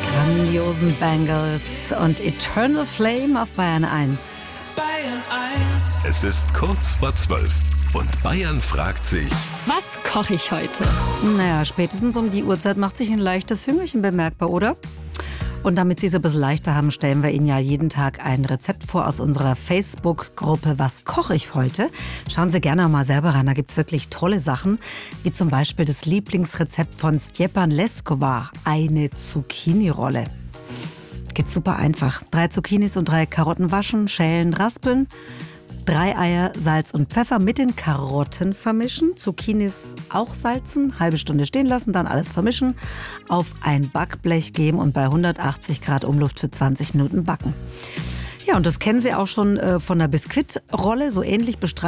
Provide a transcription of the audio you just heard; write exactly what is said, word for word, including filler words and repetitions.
Grandiosen Bangles und Eternal Flame auf Bayern eins. Bayern eins. Es ist kurz vor zwölf und Bayern fragt sich: Was koche ich heute? Naja, spätestens um die Uhrzeit macht sich ein leichtes Hüngerchen bemerkbar, oder? Und damit Sie es ein bisschen leichter haben, stellen wir Ihnen ja jeden Tag ein Rezept vor aus unserer Facebook-Gruppe Was koche ich heute? Schauen Sie gerne mal selber rein, da gibt es wirklich tolle Sachen, wie zum Beispiel das Lieblingsrezept von Stjepan Leskovar, eine Zucchini-Rolle. Geht super einfach. Drei Zucchinis und drei Karotten waschen, schälen, raspeln. Drei Eier, Salz und Pfeffer mit den Karotten vermischen. Zucchinis auch salzen, halbe Stunde stehen lassen, dann alles vermischen. Auf ein Backblech geben und bei hundertachtzig Grad Umluft für zwanzig Minuten backen. Ja, und das kennen Sie auch schon äh, von der Biskuitrolle, so ähnlich bestreichen.